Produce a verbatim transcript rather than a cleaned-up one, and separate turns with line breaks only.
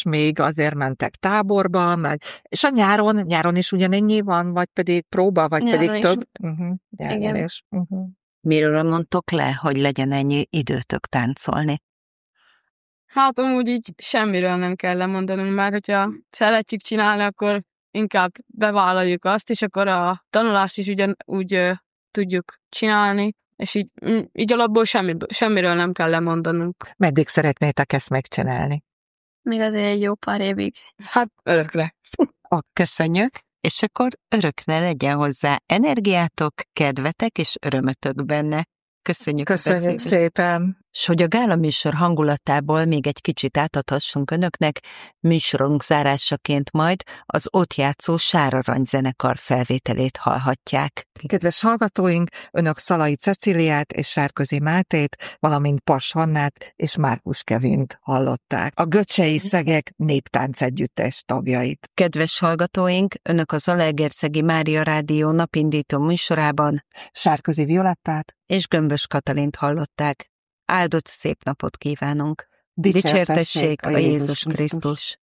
és még azért mentek táborba, meg, és a nyáron, nyáron is ugyanennyi van, vagy pedig próba, vagy
Nyáron
pedig
is.
több? Uh-huh. Nyáron
Igen.
is. Uh-huh.
Miről mondtok le, hogy legyen ennyi időtök táncolni?
Hát amúgy így semmiről nem kell lemondanunk, mert hogyha szeretjük csinálni, akkor inkább bevállaljuk azt, és akkor a tanulást is ugyanúgy ö, tudjuk csinálni, és így, mm, így alapból semmi, semmiről nem kell lemondanunk.
Meddig szeretnétek ezt megcsinálni?
Még azért egy jó pár évig.
Hát örökre.
Ó, köszönjük, és akkor örökre legyen hozzá energiátok, kedvetek és örömötök benne. Köszönjük.
Köszönjük szépen!
S hogy a gála műsor hangulatából még egy kicsit átadhassunk önöknek, műsorunk zárásaként majd az ott játszó Sár Arany zenekar felvételét hallhatják.
Kedves hallgatóink, önök Szalai Cecíliát és Sárközi Mátét, valamint Pass Hannát és Márkus Kevint hallották. A Göcsei Szegek Néptánc Együttes tagjait.
Kedves hallgatóink, önök az Zalaegerszegi Mária Rádió napindító műsorában
Sárközi Violettát
és Gömbös Katalint hallották. Áldott szép napot kívánunk!
dicsértessék
Dicsértessék a Jézus Krisztus!